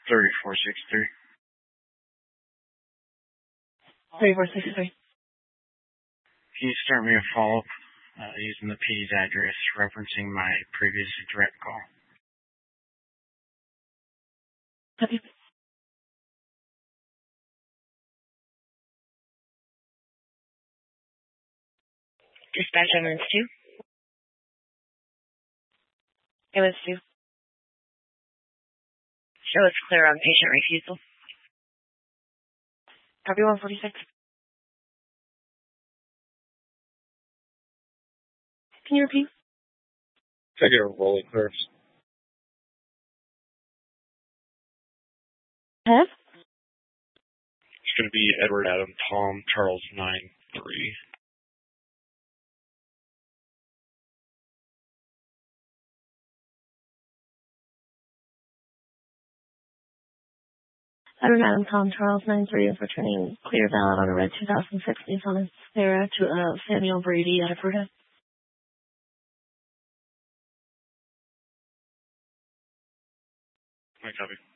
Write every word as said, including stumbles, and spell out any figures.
thirty-four sixty-three. thirty-four sixty-three. Can you start me a follow-up uh, using the P D's address referencing my previous direct call? Okay. Dispatch ambulance two. Ambulance two. Show it's clear on patient refusal. Copy one forty-six. Can you repeat? Can I get a roll of clears? Huh? It's going to be Edward Adam Tom Charles nine three. Edward Adam Tom Charles nine three is returning clear valid on a red two thousand six Nissan Xterra to uh, Samuel Brady at Epperhead. My copy.